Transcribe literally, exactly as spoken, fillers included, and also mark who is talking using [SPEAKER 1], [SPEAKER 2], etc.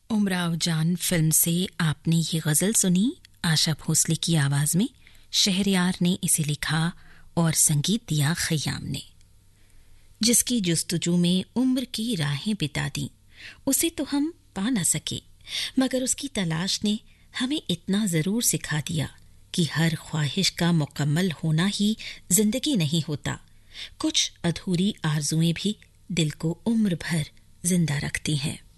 [SPEAKER 1] उमराव जान फिल्म से आपने ये गज़ल सुनी आशा भोसले की आवाज़ में। शहरयार ने इसे लिखा और संगीत दिया खयाम ने। जिसकी जुस्तजू में उम्र की राहें बिता दी, उसे तो हम पा न सके, मगर उसकी तलाश ने हमें इतना ज़रूर सिखा दिया कि हर ख्वाहिश का मुकम्मल होना ही जिंदगी नहीं होता। कुछ अधूरी आरज़ुएं भी दिल को उम्र भर जिंदा रखती हैं।